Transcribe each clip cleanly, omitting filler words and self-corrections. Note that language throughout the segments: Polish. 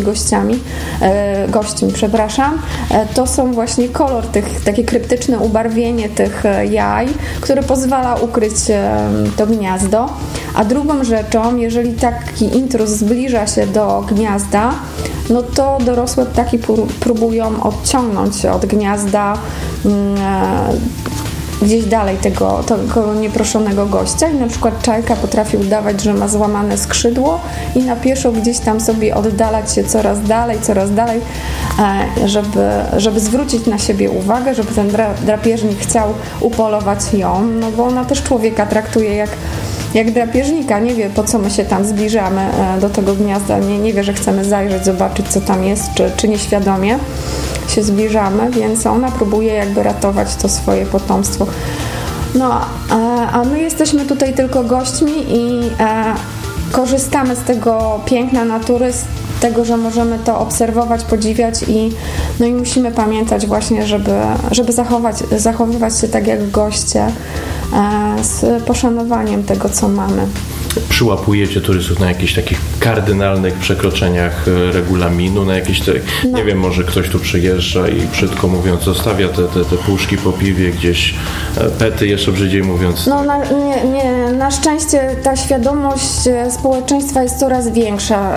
gośćmi, to są właśnie kolor takie kryptyczne ubarwienie tych jaj, które pozwala ukryć to gniazdo. A drugą rzeczą, jeżeli taki intruz zbliża się do gniazda, no to dorosłe ptaki próbują odciągnąć od gniazda gdzieś dalej tego nieproszonego gościa i na przykład czajka potrafi udawać, że ma złamane skrzydło i na pieszo gdzieś tam sobie oddalać się coraz dalej, żeby zwrócić na siebie uwagę, żeby ten drapieżnik chciał upolować ją, no bo ona też człowieka traktuje jak drapieżnika, nie wie, po co my się tam zbliżamy do tego gniazda, nie wie, że chcemy zajrzeć, zobaczyć, co tam jest, czy nieświadomie się zbliżamy, więc ona próbuje jakby ratować to swoje potomstwo. No, a my jesteśmy tutaj tylko gośćmi i korzystamy z tego piękna natury, z tego, że możemy to obserwować, podziwiać i musimy pamiętać właśnie, żeby zachowywać się tak jak goście, z poszanowaniem tego, co mamy. Przyłapujecie turystów na jakichś takich kardynalnych przekroczeniach regulaminu, na jakieś nie wiem, może ktoś tu przyjeżdża i brzydko mówiąc zostawia te puszki po piwie, gdzieś pety, jeszcze brzydziej mówiąc. No na szczęście ta świadomość społeczeństwa jest coraz większa.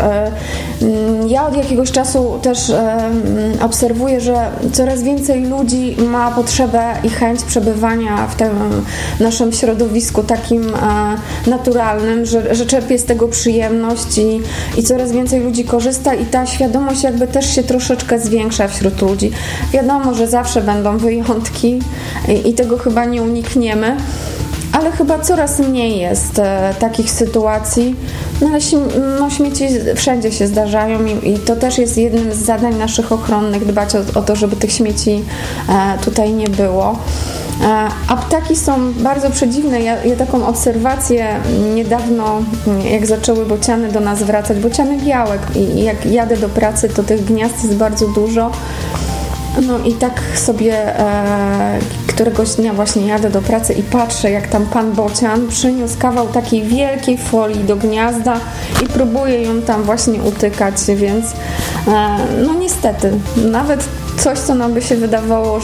Ja od jakiegoś czasu też obserwuję, że coraz więcej ludzi ma potrzebę i chęć przebywania w tym naszym środowisku takim naturalnym, że czerpie z tego przyjemność i coraz więcej ludzi korzysta i ta świadomość jakby też się troszeczkę zwiększa wśród ludzi. Wiadomo, że zawsze będą wyjątki i tego chyba nie unikniemy, ale chyba coraz mniej jest takich sytuacji, ale śmieci wszędzie się zdarzają i to też jest jednym z zadań naszych ochronnych, dbać o to, żeby tych śmieci tutaj nie było. A ptaki są bardzo przedziwne. Ja taką obserwację niedawno, jak zaczęły bociany do nas wracać, bociany białek i jak jadę do pracy, to tych gniazd jest bardzo dużo. No i tak sobie któregoś dnia właśnie jadę do pracy i patrzę, jak tam pan bocian przyniósł kawał takiej wielkiej folii do gniazda i próbuje ją tam właśnie utykać, więc no niestety, nawet coś, co nam by się wydawało,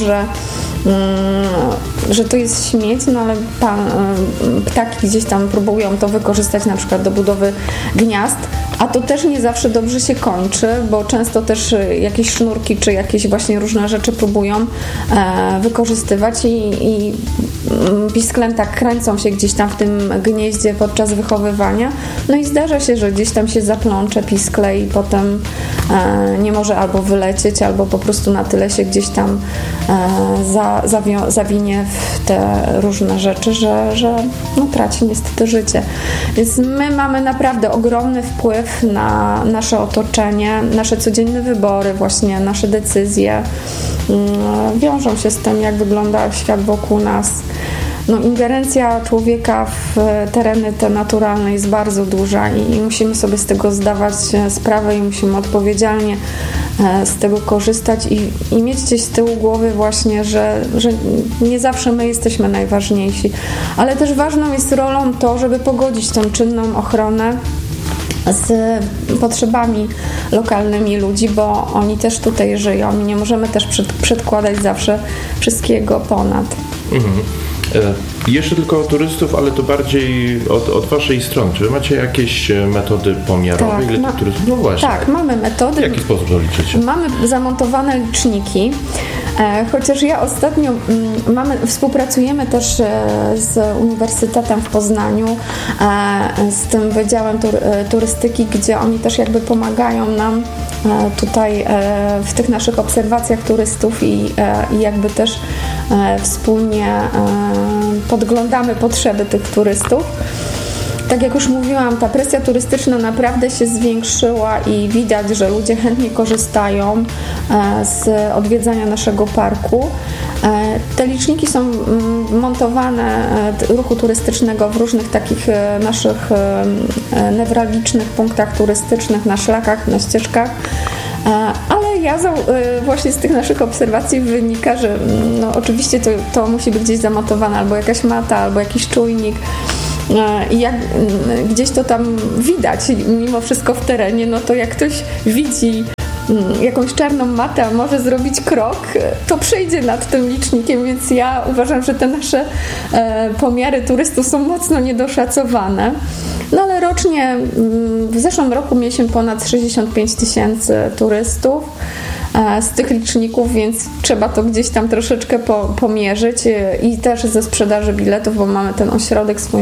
że to jest śmieć, no ale ptaki gdzieś tam próbują to wykorzystać na przykład do budowy gniazd, a to też nie zawsze dobrze się kończy, bo często też jakieś sznurki czy jakieś właśnie różne rzeczy próbują wykorzystywać i pisklęta kręcą się gdzieś tam w tym gnieździe podczas wychowywania, no i zdarza się, że gdzieś tam się zaplącze piskle i potem nie może albo wylecieć, albo po prostu na tyle się gdzieś tam zawinie w te różne rzeczy, że no, traci niestety życie. Więc my mamy naprawdę ogromny wpływ na nasze otoczenie, nasze codzienne wybory, właśnie nasze decyzje wiążą się z tym, jak wygląda świat wokół nas. No, ingerencja człowieka w tereny te naturalne jest bardzo duża i musimy sobie z tego zdawać sprawę i musimy odpowiedzialnie z tego korzystać i mieć gdzieś z tyłu głowy właśnie, że nie zawsze my jesteśmy najważniejsi, ale też ważną jest rolą to, żeby pogodzić tą czynną ochronę z potrzebami lokalnymi ludzi, bo oni też tutaj żyją i nie możemy też przedkładać zawsze wszystkiego ponad. Mhm. Jeszcze tylko turystów, ale to bardziej od waszej strony. Czy macie jakieś metody pomiarowe? Tak, ile tych turystów? No właśnie. Tak, mamy metody. W jaki sposób to liczycie? Mamy zamontowane liczniki, chociaż ja ostatnio współpracujemy też z Uniwersytetem w Poznaniu, z tym Wydziałem Turystyki, gdzie oni też jakby pomagają nam tutaj w tych naszych obserwacjach turystów i jakby też wspólnie podglądamy potrzeby tych turystów. Tak jak już mówiłam, ta presja turystyczna naprawdę się zwiększyła i widać, że ludzie chętnie korzystają z odwiedzania naszego parku. Te liczniki są montowane ruchu turystycznego w różnych takich naszych newralgicznych punktach turystycznych, na szlakach, na ścieżkach. Ale właśnie z tych naszych obserwacji wynika, że no, oczywiście to musi być gdzieś zamontowane albo jakaś mata, albo jakiś czujnik. I jak gdzieś to tam widać mimo wszystko w terenie, no to jak ktoś widzi jakąś czarną matę, a może zrobić krok, to przejdzie nad tym licznikiem, więc ja uważam, że te nasze pomiary turystów są mocno niedoszacowane. No ale rocznie, w zeszłym roku mieliśmy ponad 65 000 turystów z tych liczników, więc trzeba to gdzieś tam troszeczkę pomierzyć i też ze sprzedaży biletów, bo mamy ten ośrodek swój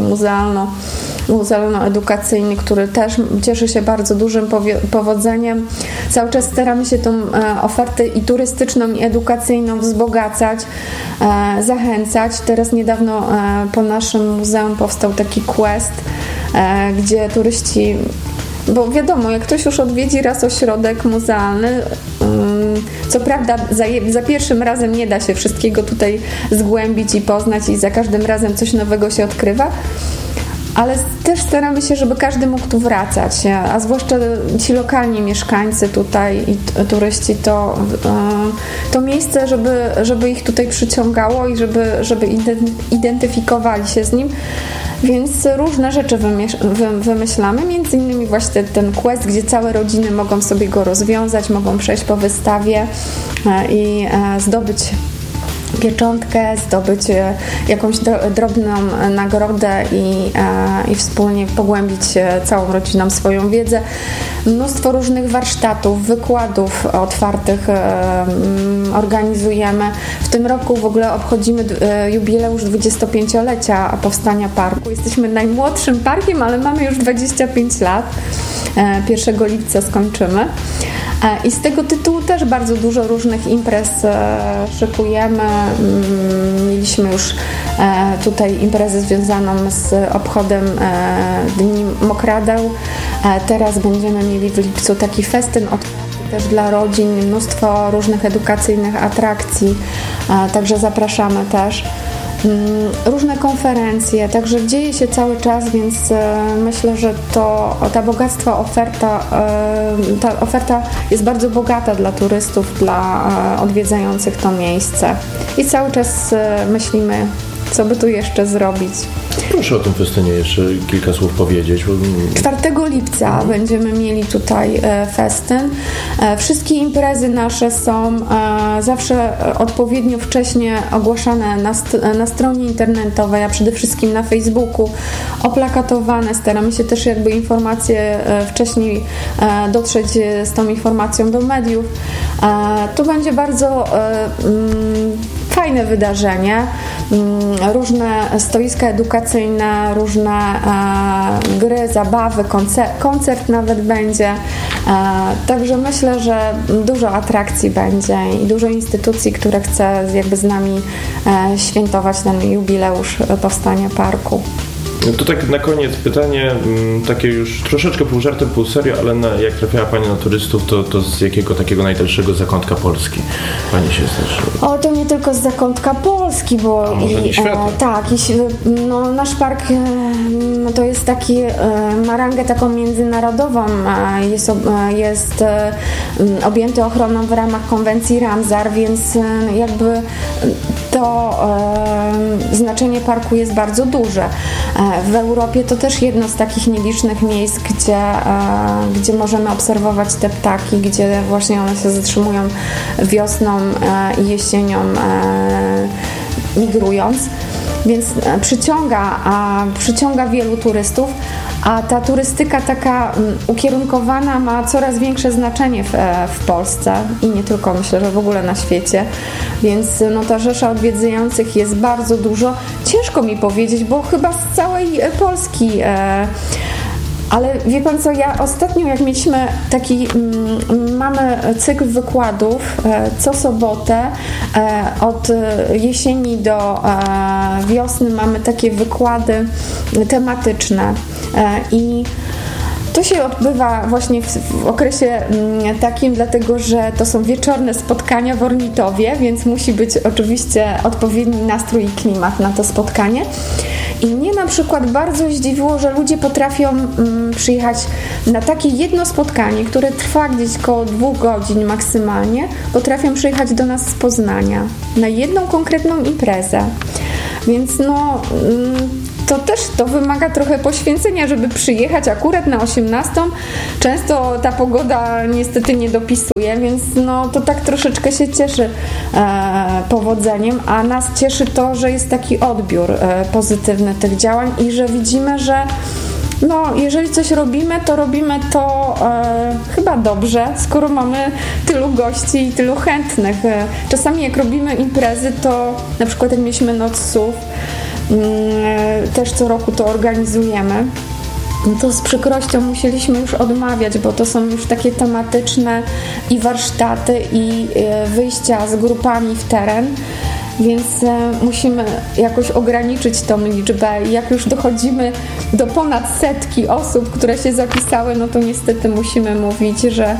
muzealno-edukacyjny, który też cieszy się bardzo dużym powodzeniem. Cały czas staramy się tą ofertę i turystyczną, i edukacyjną wzbogacać, zachęcać. Teraz niedawno po naszym muzeum powstał taki quest, gdzie turyści, bo wiadomo, jak ktoś już odwiedzi raz ośrodek muzealny, co prawda za pierwszym razem nie da się wszystkiego tutaj zgłębić i poznać i za każdym razem coś nowego się odkrywa, ale też staramy się, żeby każdy mógł tu wracać, a zwłaszcza ci lokalni mieszkańcy tutaj i turyści, to miejsce, żeby ich tutaj przyciągało i żeby identyfikowali się z nim. Więc różne rzeczy wymyślamy, między innymi właśnie ten quest, gdzie całe rodziny mogą sobie go rozwiązać, mogą przejść po wystawie i zdobyć pieczątkę, zdobyć jakąś drobną nagrodę i wspólnie pogłębić całą rodziną swoją wiedzę. Mnóstwo różnych warsztatów, wykładów otwartych organizujemy. W tym roku w ogóle obchodzimy jubileusz 25-lecia powstania parku. Jesteśmy najmłodszym parkiem, ale mamy już 25 lat. 1 lipca skończymy. I z tego tytułu też bardzo dużo różnych imprez szykujemy. Mieliśmy już tutaj imprezę związaną z obchodem Dni Mokradeł. Teraz będziemy mieli w lipcu taki festyn otwarty też dla rodzin, mnóstwo różnych edukacyjnych atrakcji, także zapraszamy też. Różne konferencje, także dzieje się cały czas, więc myślę, że ta oferta jest bardzo bogata dla turystów, dla odwiedzających to miejsce i cały czas myślimy, co by tu jeszcze zrobić. Proszę o tym festynie jeszcze kilka słów powiedzieć. 4 lipca będziemy mieli tutaj festyn. Wszystkie imprezy nasze są zawsze odpowiednio wcześnie ogłaszane na stronie internetowej, a przede wszystkim na Facebooku, oplakatowane. Staramy się też jakby informacje wcześniej dotrzeć z tą informacją do mediów. To będzie bardzo fajne wydarzenie. Różne stoiska edukacyjne, różne gry, zabawy, koncert nawet będzie. Także myślę, że dużo atrakcji będzie i dużo instytucji, które chce jakby z nami świętować ten jubileusz powstania parku. To tak na koniec pytanie, takie już troszeczkę pół żartem, pół serio, ale jak trafiała Pani na turystów, to z jakiego takiego najdalszego zakątka Polski Pani się zdarzyła? To nie tylko z zakątka Polski, bo nasz park to jest taki, ma rangę taką międzynarodową, jest objęty ochroną w ramach konwencji Ramsar, więc jakby to znaczenie parku jest bardzo duże. W Europie to też jedno z takich nielicznych miejsc, gdzie możemy obserwować te ptaki, gdzie właśnie one się zatrzymują wiosną i jesienią migrując. Więc przyciąga wielu turystów, a ta turystyka taka ukierunkowana ma coraz większe znaczenie w Polsce i nie tylko, myślę, że w ogóle na świecie, więc ta rzesza odwiedzających jest bardzo dużo. Ciężko mi powiedzieć, bo chyba z całej Polski. Ale wie Pan co, ja ostatnio jak mieliśmy mamy cykl wykładów co sobotę, od jesieni do wiosny mamy takie wykłady tematyczne i to się odbywa właśnie w okresie takim, dlatego że to są wieczorne spotkania w Ornitowie, więc musi być oczywiście odpowiedni nastrój i klimat na to spotkanie. I mnie na przykład bardzo zdziwiło, że ludzie potrafią przyjechać na takie jedno spotkanie, które trwa gdzieś koło 2 godzin maksymalnie, potrafią przyjechać do nas z Poznania na jedną konkretną imprezę. Więc to wymaga trochę poświęcenia, żeby przyjechać akurat na 18. Często ta pogoda niestety nie dopisuje, więc to tak troszeczkę się cieszy powodzeniem, a nas cieszy to, że jest taki odbiór pozytywny tych działań i że widzimy, że jeżeli coś robimy, to robimy to chyba dobrze, skoro mamy tylu gości i tylu chętnych. Czasami jak robimy imprezy, to na przykład jak mieliśmy Noc Słów, też co roku to organizujemy, to z przykrością musieliśmy już odmawiać, bo to są już takie tematyczne i warsztaty, i wyjścia z grupami w teren, więc musimy jakoś ograniczyć tą liczbę i jak już dochodzimy do ponad 100 osób, które się zapisały, to niestety musimy mówić, że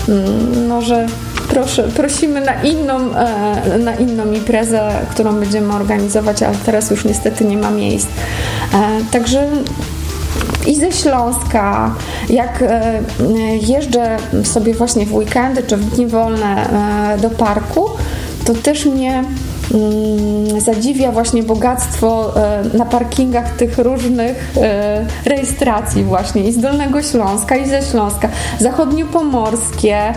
prosimy na inną imprezę, którą będziemy organizować, ale teraz już niestety nie ma miejsc. Także i ze Śląska, jak jeżdżę sobie właśnie w weekendy czy w dni wolne do parku, to też mnie zadziwia właśnie bogactwo na parkingach tych różnych rejestracji właśnie i z Dolnego Śląska, i ze Śląska, zachodniopomorskie,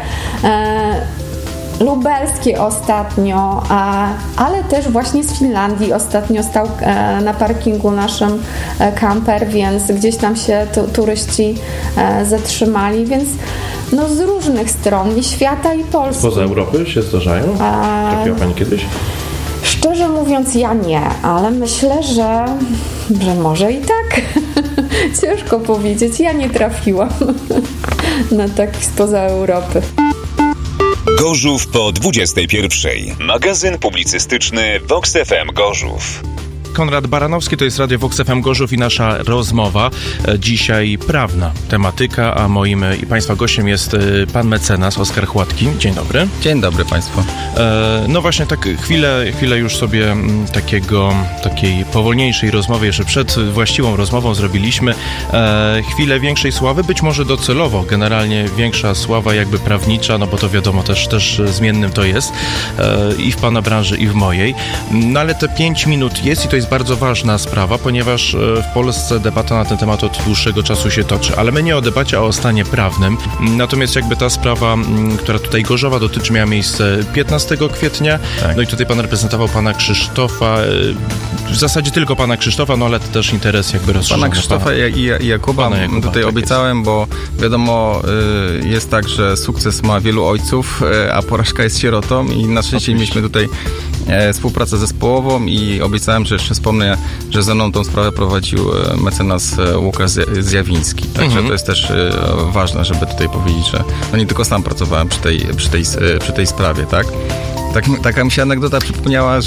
lubelskie ostatnio, ale też właśnie z Finlandii ostatnio stał na parkingu naszym kamper, więc gdzieś tam się turyści zatrzymali, więc z różnych stron i świata, i Polski. Poza Europy się zdarzają? Trafiła Pani kiedyś? Szczerze mówiąc, ja nie, ale myślę, że może i tak. Ciężko powiedzieć, ja nie trafiłam na takich spoza Europy. Gorzów po 21. Magazyn publicystyczny Vox FM Gorzów. Konrad Baranowski, to jest Radio Vox FM Gorzów i nasza rozmowa. Dzisiaj prawna tematyka, a moim i Państwa gościem jest pan mecenas Oskar Chłatkin. Dzień dobry. Dzień dobry Państwu. No właśnie, tak chwilę już sobie takiej powolniejszej rozmowy, jeszcze przed właściwą rozmową zrobiliśmy. Chwilę większej sławy, być może docelowo, generalnie większa sława jakby prawnicza, bo to wiadomo, też zmiennym to jest i w pana branży, i w mojej. No ale te 5 minut jest i to jest bardzo ważna sprawa, ponieważ w Polsce debata na ten temat od dłuższego czasu się toczy, ale my nie o debacie, a o stanie prawnym. Natomiast jakby ta sprawa, która tutaj Gorzowa dotyczy, miała miejsce 15 kwietnia, tak. No i tutaj pan reprezentował pana Krzysztofa, w zasadzie tylko pana Krzysztofa, ale też interes jakby rozszerzony. Pana Krzysztofa i Jakuba tutaj tak obiecałem, jest. Bo wiadomo, jest tak, że sukces ma wielu ojców, a porażka jest sierotą i na szczęście mieliśmy tutaj współpracę zespołową i obiecałem, że jeszcze wspomnę, że ze mną tą sprawę prowadził mecenas Łukasz Zjawiński. Także to jest też ważne, żeby tutaj powiedzieć, że nie tylko sam pracowałem przy tej sprawie, tak? Taka mi się anegdota przypomniała,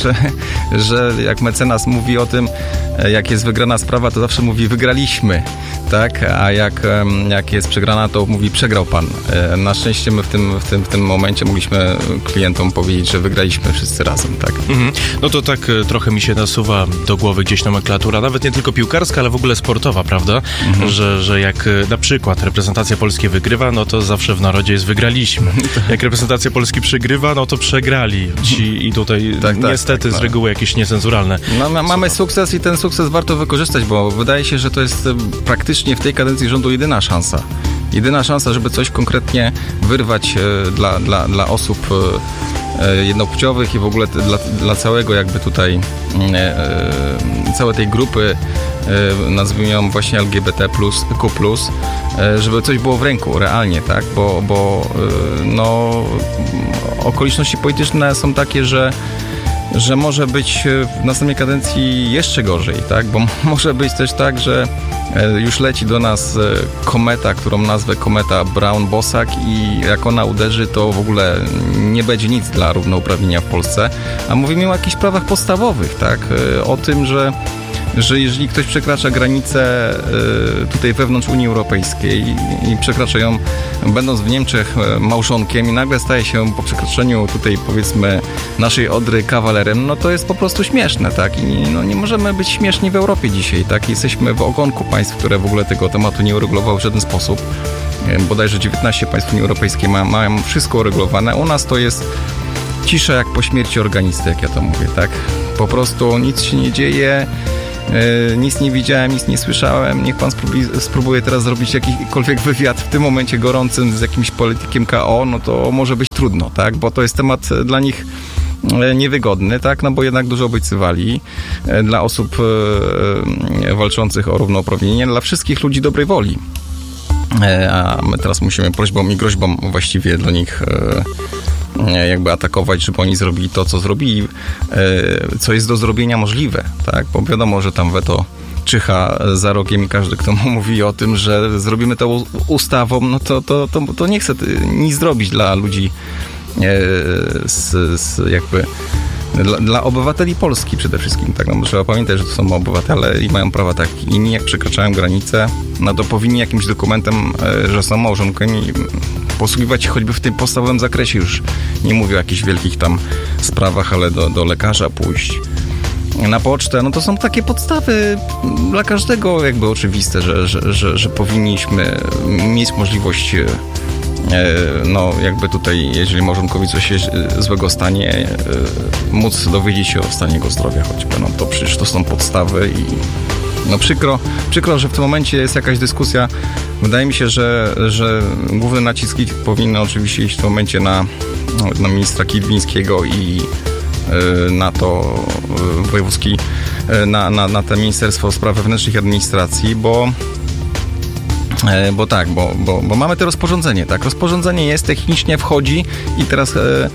że jak mecenas mówi o tym, jak jest wygrana sprawa, to zawsze mówi wygraliśmy, tak? A jak jest przegrana, to mówi przegrał pan. Na szczęście my w tym momencie mogliśmy klientom powiedzieć, że wygraliśmy wszyscy razem, tak? No to tak trochę mi się nasuwa do głowy gdzieś nomenklatura, nawet nie tylko piłkarska, ale w ogóle sportowa, prawda? Że jak na przykład reprezentacja Polski wygrywa, no to zawsze w narodzie jest wygraliśmy. Jak reprezentacja Polski przegrywa, no to przegrali. I tutaj niestety z reguły jakieś niecenzuralne. No, mamy sukces i ten sukces warto wykorzystać, bo wydaje się, że to jest praktycznie w tej kadencji rządu jedyna szansa, żeby coś konkretnie wyrwać dla osób jednopłciowych i w ogóle dla całego jakby tutaj całej tej grupy, nazwijmy ją właśnie LGBT+, Q+, żeby coś było w ręku realnie, tak? Bo okoliczności polityczne są takie, że może być w następnej kadencji jeszcze gorzej, tak? Bo może być też tak, że już leci do nas kometa, którą nazwę kometa Braun-Bosak i jak ona uderzy, to w ogóle nie będzie nic dla równouprawnienia w Polsce. A mówimy o jakichś prawach podstawowych, tak? O tym, że jeżeli ktoś przekracza granicę tutaj wewnątrz Unii Europejskiej i przekracza ją będąc w Niemczech małżonkiem i nagle staje się po przekroczeniu tutaj powiedzmy naszej Odry kawalerem, no to jest po prostu śmieszne, tak? I nie możemy być śmieszni w Europie dzisiaj, tak? Jesteśmy w ogonku państw, które w ogóle tego tematu nie uregulowały w żaden sposób. Bodajże 19 państw Unii Europejskiej mają wszystko uregulowane. U nas to jest cisza jak po śmierci organisty, jak ja to mówię, tak? Po prostu nic się nie dzieje. nic nie widziałem, nic nie słyszałem, niech pan spróbuje teraz zrobić jakikolwiek wywiad w tym momencie gorącym z jakimś politykiem KO, no to może być trudno, tak, bo to jest temat dla nich niewygodny, tak, no bo jednak dużo obiecywali dla osób walczących o równouprawnienie, dla wszystkich ludzi dobrej woli. A my teraz musimy prośbą i groźbą właściwie do nich jakby atakować, żeby oni zrobili to, co zrobili, co jest do zrobienia możliwe, tak, bo wiadomo, że tam weto czyha za rogiem i każdy, kto mówi o tym, że zrobimy to ustawą, no to nie chce nic zrobić dla ludzi jakby dla obywateli Polski przede wszystkim, tak, no trzeba pamiętać, że to są obywatele i mają prawa tak inni, jak przekraczają granicę, no to powinni jakimś dokumentem, że są małżonkami, posługiwać się choćby w tym podstawowym zakresie, już nie mówię o jakichś wielkich tam sprawach, ale do lekarza pójść, na pocztę, no to są takie podstawy dla każdego jakby oczywiste, że powinniśmy mieć możliwość, no jakby tutaj, jeżeli małżonkowi coś się złego stanie, móc dowiedzieć się o stanie jego zdrowia choćby, no to przecież to są podstawy i no przykro, że w tym momencie jest jakaś dyskusja. Wydaje mi się, że główne naciski powinny oczywiście iść w tym momencie na ministra Kidwińskiego i na to wojewódzki, na to Ministerstwo Spraw Wewnętrznych i Administracji, bo mamy to rozporządzenie, tak? Rozporządzenie jest, technicznie wchodzi i teraz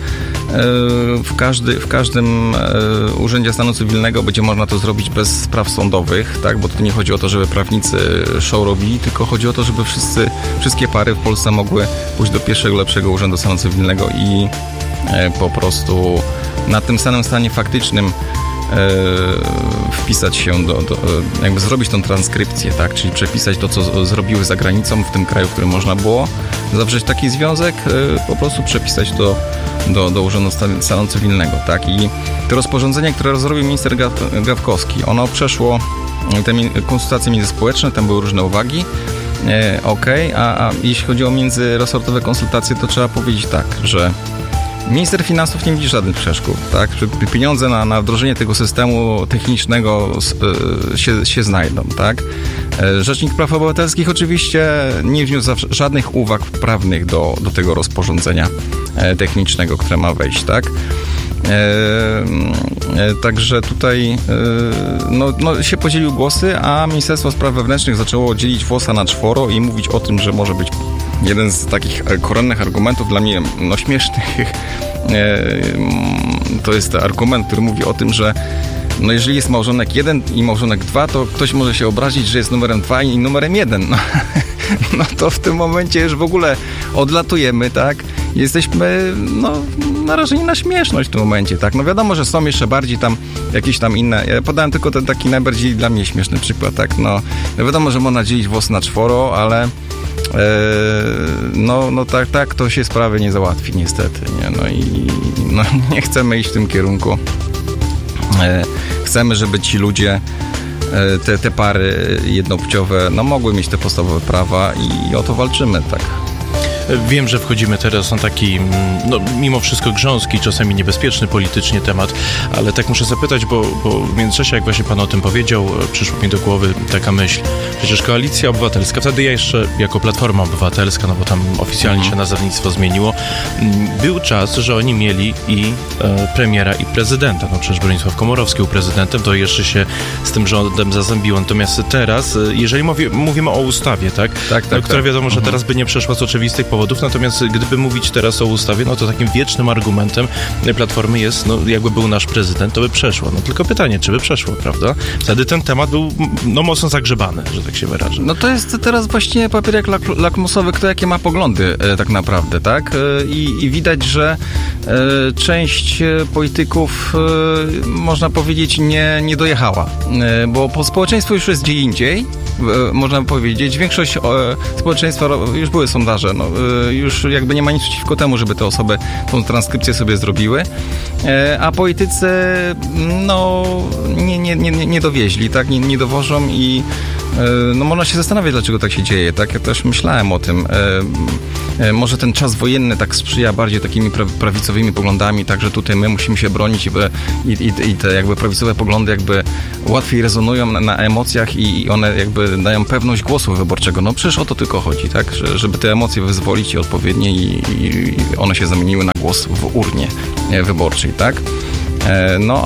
w każdym urzędzie stanu cywilnego będzie można to zrobić bez spraw sądowych, tak? Bo tu nie chodzi o to, żeby prawnicy show robili, tylko chodzi o to, żeby wszystkie pary w Polsce mogły pójść do pierwszego, lepszego urzędu stanu cywilnego i po prostu na tym samym stanie faktycznym wpisać się jakby zrobić tą transkrypcję, tak? Czyli przepisać to, co zrobiły za granicą w tym kraju, w którym można było zawrzeć taki związek, po prostu przepisać do Urzędu Stanu Cywilnego, tak? I to rozporządzenie, które zrobił minister Gawkowski, ono przeszło te konsultacje międzyspołeczne, tam były różne uwagi, a jeśli chodzi o międzyresortowe konsultacje, to trzeba powiedzieć tak, że minister finansów nie widzi żadnych przeszkód, tak? Pieniądze na wdrożenie tego systemu technicznego się znajdą, tak? Rzecznik Praw Obywatelskich oczywiście nie wniósł żadnych uwag prawnych do tego rozporządzenia technicznego, które ma wejść, tak? Także tutaj no, się podzieliły głosy, a Ministerstwo Spraw Wewnętrznych zaczęło dzielić włosa na czworo i mówić o tym, że może być jeden z takich koronnych argumentów dla mnie śmiesznych. To jest argument, który mówi o tym, że no jeżeli jest małżonek 1 i małżonek 2, to ktoś może się obrazić, że jest numerem 2 i numerem 1. No to w tym momencie już w ogóle odlatujemy, tak? Jesteśmy narażeni na śmieszność w tym momencie, tak? No wiadomo, że są jeszcze bardziej tam jakieś tam inne. Ja podałem tylko ten taki najbardziej dla mnie śmieszny przykład, tak? No wiadomo, że można dzielić włos na czworo, ale tak to się sprawy nie załatwi niestety, nie? No i nie chcemy iść w tym kierunku. Chcemy, żeby ci ludzie, te pary jednopłciowe, mogły mieć te podstawowe prawa i o to walczymy, tak. Wiem, że wchodzimy teraz na taki, mimo wszystko grząski, czasami niebezpieczny politycznie temat, ale tak muszę zapytać, bo w międzyczasie, jak właśnie pan o tym powiedział, przyszła mi do głowy taka myśl. Przecież Koalicja Obywatelska, wtedy ja jeszcze jako Platforma Obywatelska, bo tam oficjalnie się nazewnictwo zmieniło, był czas, że oni mieli i premiera, i prezydenta. Przecież Bronisław Komorowski był prezydentem, to jeszcze się z tym rządem zazębiło. Natomiast teraz, jeżeli mówimy o ustawie, tak? Która wiadomo, że teraz by nie przeszła z oczywistych powodów, natomiast gdyby mówić teraz o ustawie, to takim wiecznym argumentem Platformy jest, jakby był nasz prezydent, to by przeszło. Tylko pytanie, czy by przeszło, prawda? Wtedy ten temat był mocno zagrzebany, że tak się wyrażę. To jest teraz właściwie papierek lakmusowy, kto jakie ma poglądy tak naprawdę, tak? I widać, że część polityków, można powiedzieć, nie dojechała, bo społeczeństwo już jest gdzie indziej, można powiedzieć. Większość społeczeństwa, już były sondaże, już jakby nie ma nic przeciwko temu, żeby te osoby tą transkrypcję sobie zrobiły, a politycy nie dowieźli, tak? Nie dowożą i można się zastanawiać, dlaczego tak się dzieje, tak? Ja też myślałem o tym. może ten czas wojenny tak sprzyja bardziej takimi prawicowymi poglądami, także tutaj my musimy się bronić i te jakby prawicowe poglądy jakby łatwiej rezonują na emocjach i one jakby dają pewność głosu wyborczego. No przecież o to tylko chodzi, tak? Żeby te emocje wyzwolić odpowiednie i one się zamieniły na głos w urnie wyborczej, tak? No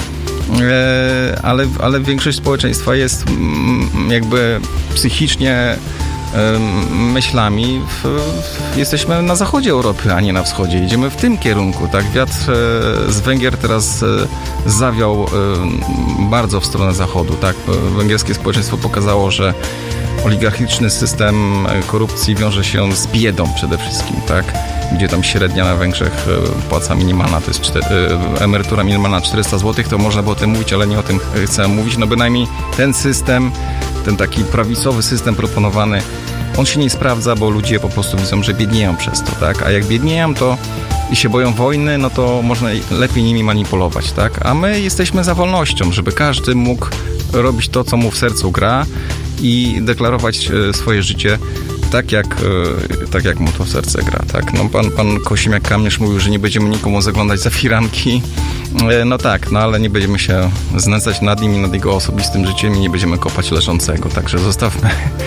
ale większość społeczeństwa jest jakby psychicznie myślami jesteśmy na zachodzie Europy, a nie na wschodzie. Idziemy w tym kierunku, tak? Wiatr z Węgier teraz zawiał bardzo w stronę zachodu, tak? Węgierskie społeczeństwo pokazało, że oligarchiczny system korupcji wiąże się z biedą przede wszystkim, tak? Gdzie tam średnia na Węgrzech płaca minimalna, to jest emerytura minimalna 400 zł, to można by o tym mówić, ale nie o tym chcę mówić. No bynajmniej ten system, ten taki prawicowy system proponowany, on się nie sprawdza, bo ludzie po prostu widzą, że biednieją przez to, tak? A jak biednieją, to i się boją wojny, no to można lepiej nimi manipulować, tak? A my jesteśmy za wolnością, żeby każdy mógł robić to, co mu w sercu gra i deklarować swoje życie tak jak mu to w serce gra, tak? No pan Kosiniak-Kamysz mówił, że nie będziemy nikomu zaglądać za firanki. No tak, no ale nie będziemy się znęcać nad nim i nad jego osobistym życiem i nie będziemy kopać leżącego, także zostawmy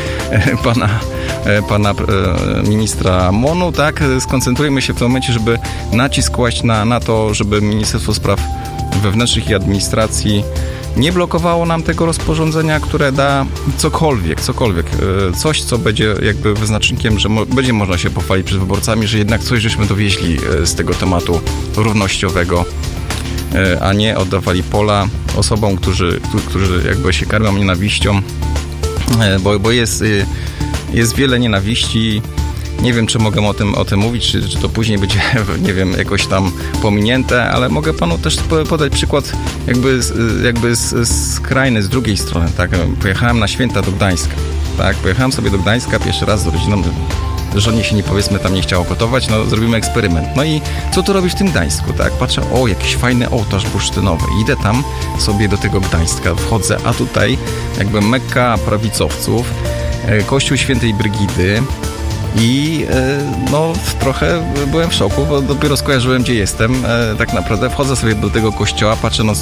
pana ministra MON-u, tak? Skoncentrujmy się w tym momencie, żeby nacisk kłaść na to, żeby Ministerstwo Spraw Wewnętrznych i Administracji nie blokowało nam tego rozporządzenia, które da cokolwiek, coś, co będzie jakby wyznacznikiem, że będzie można się pochwalić przed wyborcami, że jednak coś żeśmy dowieźli z tego tematu równościowego, a nie oddawali pola osobom, którzy jakby się karmią nienawiścią, bo jest wiele nienawiści. Nie wiem, czy mogę o tym mówić, czy to później będzie, nie wiem, jakoś tam pominięte, ale mogę panu też podać przykład jakby skrajny, z drugiej strony, tak? Pojechałem na święta do Gdańska, tak? Pojechałem sobie do Gdańska pierwszy raz z rodziną, żonie się tam nie chciało gotować, no zrobimy eksperyment. No i co tu robisz w tym Gdańsku, tak? Patrzę, jakiś fajny ołtarz bursztynowy. Idę tam sobie do tego Gdańska, wchodzę, a tutaj jakby Mekka prawicowców, kościół Świętej Brygidy, i no trochę byłem w szoku, bo dopiero skojarzyłem, gdzie jestem. Tak naprawdę wchodzę sobie do tego kościoła, patrzę, no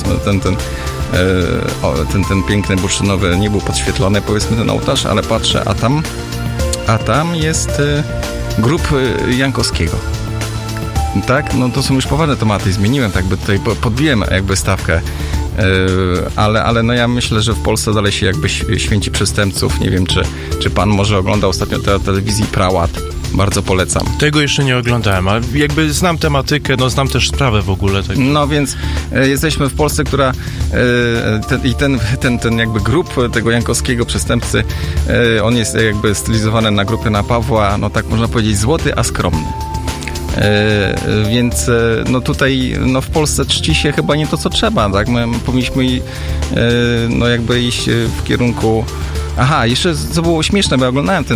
ten piękny bursztynowy nie był podświetlony, powiedzmy, ten ołtarz, ale patrzę, a tam jest grób Jankowskiego. Tak? No to są już poważne tematy. Zmieniłem, tak by tutaj podbiłem jakby stawkę. Ale no ja myślę, że w Polsce dalej się jakby święci przestępców. Nie wiem, czy pan może oglądał ostatnio telewizji Prałat. Bardzo polecam. Tego jeszcze nie oglądałem, ale jakby znam tematykę, no znam też sprawę w ogóle. Tak. No więc jesteśmy w Polsce, która ten jakby grób tego jankowskiego przestępcy, on jest jakby stylizowany na grupę na Pawła, no tak można powiedzieć, złoty, a skromny. Więc no tutaj no w Polsce czci się chyba nie to, co trzeba, tak? My powinniśmy no jakby iść w kierunku... Aha, jeszcze co było śmieszne, bo ja oglądałem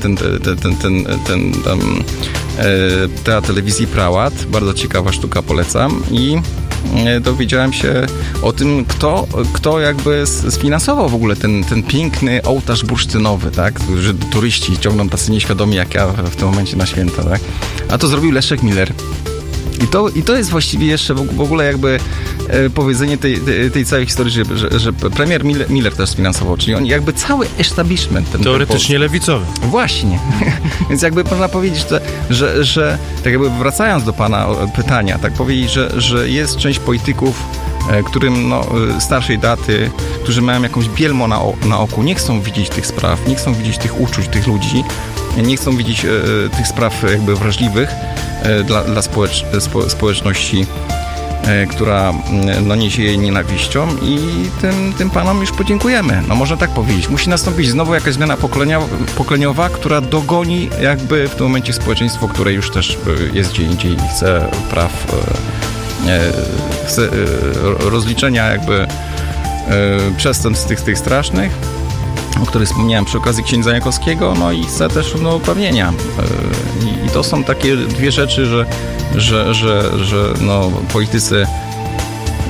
teatr telewizji Prałat, bardzo ciekawa sztuka, polecam, i dowiedziałem się o tym, kto jakby sfinansował w ogóle ten piękny ołtarz bursztynowy, tak? Że turyści ciągną tacy nieświadomi jak ja w tym momencie na święta, tak? A to zrobił Leszek Miller. I to jest właściwie jeszcze w ogóle jakby powiedzenie tej całej historii, że premier Miller też sfinansował, czyli on jakby cały establishment teoretycznie lewicowy. Właśnie. Więc jakby można powiedzieć, że tak jakby wracając do pana pytania, tak powiedzieć, że jest część polityków, którym no, starszej daty, którzy mają jakąś bielmo na oku, nie chcą widzieć tych spraw, nie chcą widzieć tych uczuć tych ludzi, nie chcą widzieć tych spraw jakby wrażliwych dla społeczności, która no, niesie jej nienawiścią, i tym panom już podziękujemy. No można tak powiedzieć. Musi nastąpić znowu jakaś zmiana pokoleniowa, która dogoni jakby w tym momencie społeczeństwo, które już też jest gdzie indziej i chce praw, chce rozliczenia jakby przestępstw tych strasznych, o których wspomniałem przy okazji księdza Jankowskiego, no i chce też równouprawnienia. I to są takie dwie rzeczy, że no, politycy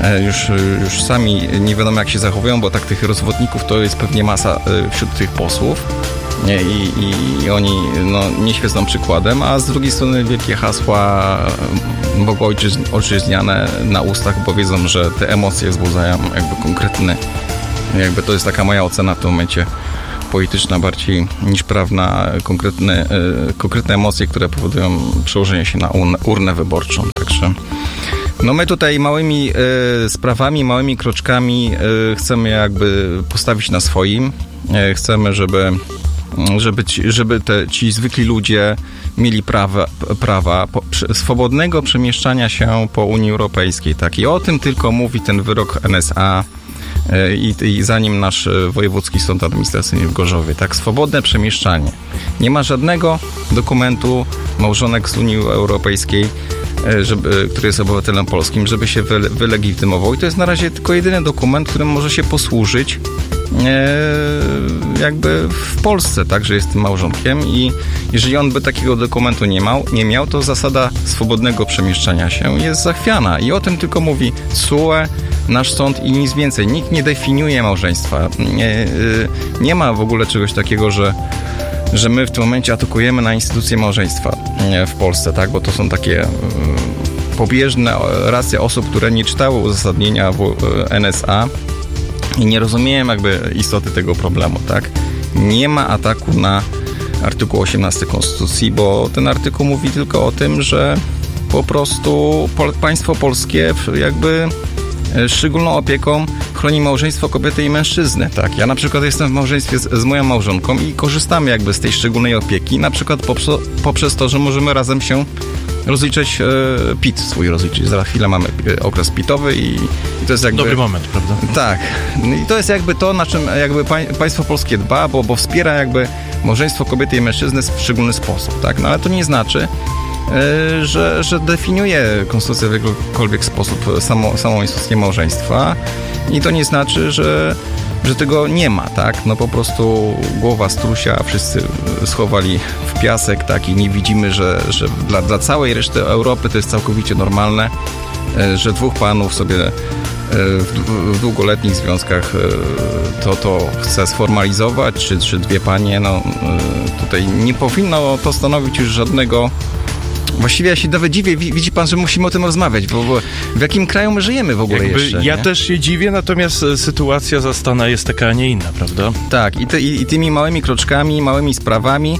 już sami nie wiadomo jak się zachowują, bo tak tych rozwodników to jest pewnie masa wśród tych posłów i oni nie świecą przykładem, a z drugiej strony wielkie hasła bogoojczyźniane na ustach, bo wiedzą, że te emocje wzbudzają jakby konkretne, jakby to jest taka moja ocena w tym momencie polityczna bardziej niż prawna, konkretne emocje, które powodują przełożenie się na urnę wyborczą. Także my tutaj małymi sprawami, małymi kroczkami chcemy jakby postawić na swoim. Chcemy, żeby ci zwykli ludzie mieli prawa swobodnego przemieszczania się po Unii Europejskiej. Tak? I o tym tylko mówi ten wyrok NSA i zanim nasz wojewódzki sąd administracyjny w Gorzowie. Tak, swobodne przemieszczanie. Nie ma żadnego dokumentu małżonek z Unii Europejskiej, który jest obywatelem polskim, żeby się wylegitymował. I to jest na razie tylko jedyny dokument, którym może się posłużyć jakby w Polsce, tak, że jest tym małżonkiem i jeżeli on by takiego dokumentu nie miał, to zasada swobodnego przemieszczania się jest zachwiana i o tym tylko mówi TSUE, nasz sąd i nic więcej. Nikt nie definiuje małżeństwa. Nie ma w ogóle czegoś takiego, że my w tym momencie atakujemy na instytucję małżeństwa w Polsce, tak, bo to są takie pobieżne racje osób, które nie czytały uzasadnienia NSA i nie rozumieją jakby istoty tego problemu, tak. Nie ma ataku na artykuł 18 Konstytucji, bo ten artykuł mówi tylko o tym, że po prostu państwo polskie jakby szczególną opieką chroni małżeństwo kobiety i mężczyzny, tak. Ja na przykład jestem w małżeństwie z moją małżonką i korzystamy jakby z tej szczególnej opieki, na przykład poprzez to, że możemy razem się rozliczyć, PIT swój rozliczyć. Za chwilę mamy okres PIT-owy i to jest jakby... Dobry moment, prawda? Tak. I to jest jakby to, na czym jakby państwo polskie dba, bo wspiera jakby małżeństwo kobiety i mężczyzny w szczególny sposób, tak. No ale to nie znaczy, że definiuje konstytucja w jakikolwiek sposób samą instytucję małżeństwa i to nie znaczy, że tego nie ma, tak? No po prostu głowa strusia, wszyscy schowali w piasek, tak? I nie widzimy, że dla całej reszty Europy to jest całkowicie normalne, że dwóch panów sobie w długoletnich związkach to chce sformalizować, czy dwie panie, tutaj nie powinno to stanowić już żadnego. Właściwie ja się nawet dziwię, widzi pan, że musimy o tym rozmawiać, bo w jakim kraju my żyjemy w ogóle jeszcze? Ja też się dziwię, natomiast sytuacja zastana jest taka, a nie inna, prawda? Tak, i tymi małymi kroczkami, małymi sprawami,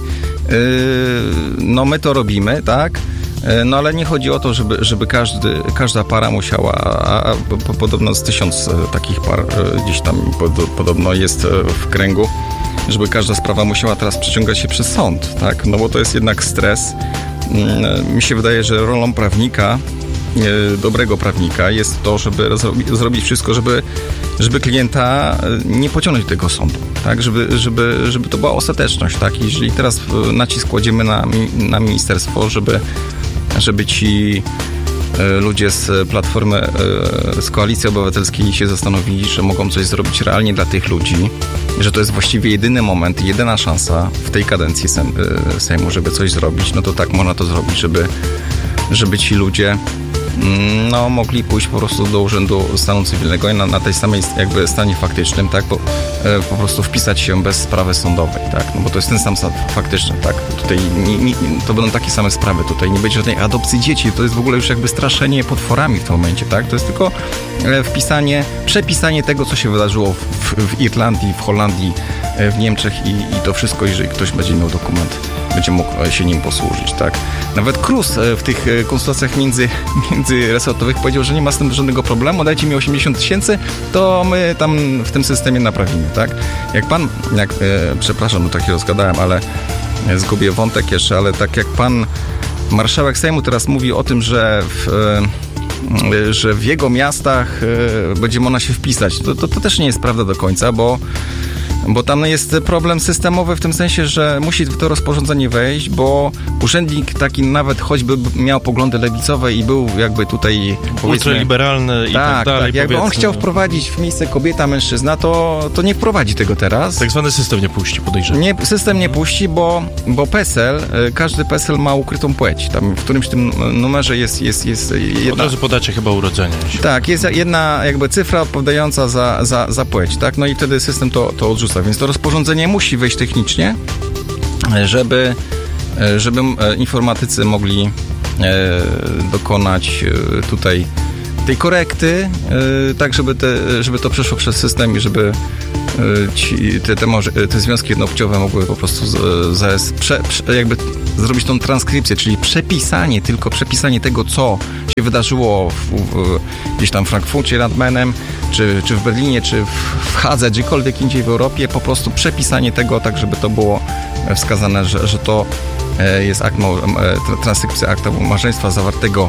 my to robimy, tak? No ale nie chodzi o to, żeby każda para musiała, a podobno z 1000 takich par gdzieś tam podobno jest w kręgu, żeby każda sprawa musiała teraz przeciągać się przez sąd, tak? No bo to jest jednak stres. Mi się wydaje, że rolą prawnika, dobrego prawnika jest to, żeby zrobić wszystko, żeby klienta nie pociągnąć do tego sądu, tak? Żeby to była ostateczność, tak? Jeżeli teraz nacisk kładziemy na ministerstwo, żeby ci ludzie z Platformy, z Koalicji Obywatelskiej się zastanowili, że mogą coś zrobić realnie dla tych ludzi, że to jest właściwie jedyny moment, jedyna szansa w tej kadencji Sejmu, żeby coś zrobić, no to tak można to zrobić, żeby ci ludzie mogli pójść po prostu do Urzędu Stanu Cywilnego i na tej samej jakby stanie faktycznym, tak, po prostu wpisać się bez sprawy sądowej, tak, no bo to jest ten sam stan faktyczny, tak, tutaj to będą takie same sprawy, tutaj nie będzie żadnej adopcji dzieci, to jest w ogóle już jakby straszenie potworami w tym momencie, tak, to jest tylko przepisanie tego, co się wydarzyło w Irlandii, w Holandii, w Niemczech i to wszystko, jeżeli ktoś będzie miał dokument, będzie mógł się nim posłużyć, tak. Nawet KRUS w tych konsultacjach międzyresortowych powiedział, że nie ma z tym żadnego problemu, dajcie mi 80 000, to my tam w tym systemie naprawimy, tak. Przepraszam, tak się rozgadałem, ale zgubię wątek jeszcze, ale tak jak pan marszałek Sejmu teraz mówi o tym, że w jego miastach będzie można się wpisać, to też nie jest prawda do końca, bo Bo tam jest problem systemowy w tym sensie, że musi w to rozporządzenie wejść, bo urzędnik taki nawet choćby miał poglądy lewicowe i był jakby tutaj ultraliberalny i tak dalej. Tak, jakby on chciał wprowadzić w miejsce kobieta, mężczyzna, to nie wprowadzi tego teraz. Tak zwany system nie puści, podejrzewam. System nie puści, bo PESEL, każdy PESEL ma ukrytą płeć. Tam w którymś tym numerze jest jedna... Od razu podacie chyba urodzenie. Tak, jest jedna jakby cyfra odpowiadająca za płeć, tak? No i wtedy system to odrzuca, więc to rozporządzenie musi wejść technicznie, żeby informatycy mogli dokonać tutaj tej korekty, tak żeby to przeszło przez system i żeby te związki jednopłciowe mogły po prostu jakby zrobić tą transkrypcję, czyli przepisanie tego, co się wydarzyło gdzieś tam w Frankfurcie nad Menem, czy w Berlinie, czy w Hadze, gdziekolwiek indziej w Europie, po prostu przepisanie tego tak, żeby to było wskazane, że to jest transkrypcja aktu małżeństwa zawartego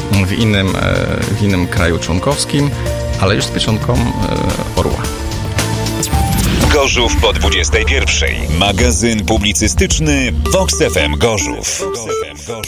w innym kraju członkowskim, ale już z pieczątką orła. Gorzów po 21. Magazyn publicystyczny Vox FM Gorzów.